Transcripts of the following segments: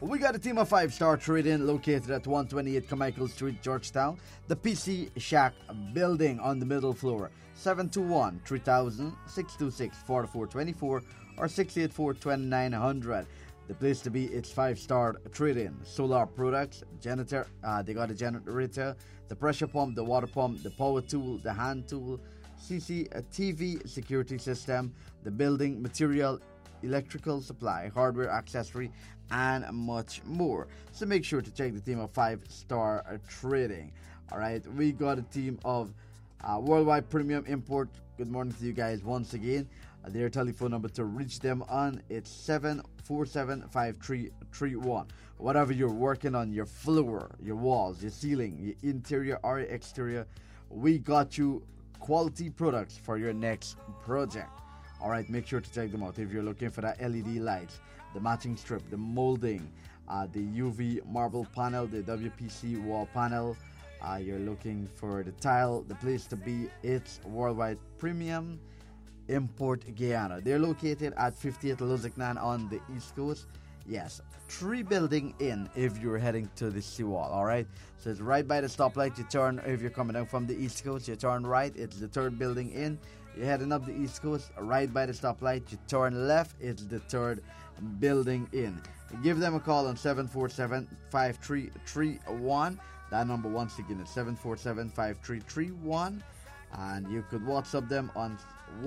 We got a team of 5-star trade-in located at 128 Carmichael Street, Georgetown. The PC Shack building on the middle floor. 721-3000, 626-4424, or 684-2900. The place to be, it's 5-star trade-in. Solar products, janitor, they got a generator, the pressure pump, the water pump, the power tool, the hand tool, CCTV security system, the building material, electrical supply, hardware, accessory, and much more. So make sure to check the team of 5-star trading. All right, we got a team of Worldwide Premium Import. Good morning to you guys once again. Their telephone number to reach them on, it's 747-5331. Whatever you're working on, your floor, your walls, your ceiling, your interior or your exterior, we got you quality products for your next project. All right, make sure to check them out. If you're looking for that LED lights, the matching strip, the molding, the UV marble panel, the WPC wall panel, you're looking for the tile, the place to be, it's Worldwide Premium Import Guyana. They're located at 58 Luzignan on the East Coast. Yes, 3 building in if you're heading to the seawall. All right, so it's right by the stoplight. You turn, if you're coming down from the East Coast, you turn right, it's the 3rd building in. You're heading up the East Coast, right by the stoplight, you turn left, it's the 3rd building in. Give them a call on 747-5331. That number once again is 747-5331. And you could WhatsApp them on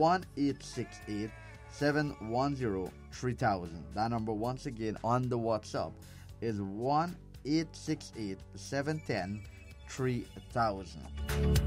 1-868-710-3000. That number once again on the WhatsApp is 1-868-710-3000.